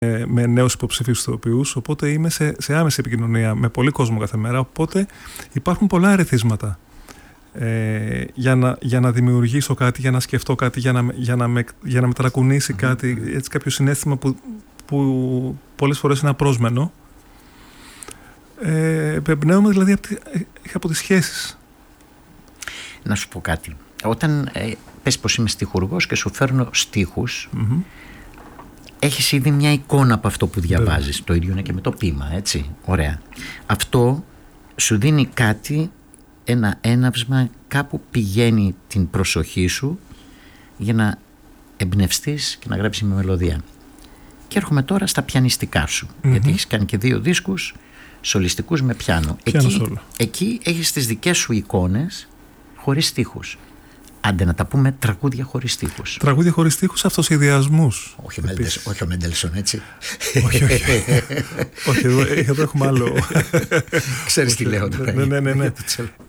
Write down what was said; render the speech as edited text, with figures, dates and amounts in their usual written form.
με νέους υποψηφίους ηθοποιούς, οπότε είμαι σε άμεση επικοινωνία με πολύ κόσμο κάθε μέρα, οπότε υπάρχουν πολλά ερεθίσματα για να δημιουργήσω κάτι, για να σκεφτώ κάτι, για να μεταρακουνήσει κάτι, έτσι, κάποιο συναίσθημα που πολλές φορές είναι απρόσμενο. Εμπνέομαι δηλαδή από τις σχέσεις. Να σου πω κάτι. Όταν πες πως είμαι στιχουργός και σου φέρνω στίχους, έχεις ήδη μια εικόνα από αυτό που διαβάζεις. Το ίδιο είναι και με το ποίημα, έτσι. Ωραία. Αυτό σου δίνει κάτι, ένα έναυσμα, κάπου πηγαίνει την προσοχή σου για να εμπνευστείς και να γράψεις με μελωδία. Και έρχομαι τώρα στα πιανιστικά σου, γιατί έχεις κάνει και 2 δίσκους σολιστικούς με πιάνο. Εκεί έχεις τις δικές σου εικόνες χωρίς στίχους. Άντε να τα πούμε τραγούδια χωρίς στίχους. Τραγούδια χωρίς στίχους, αυτοσχεδιασμούς. Όχι ο Μέντελσον, έτσι. Όχι, εδώ έχουμε άλλο. Ξέρεις τι λέω τώρα. Ναι.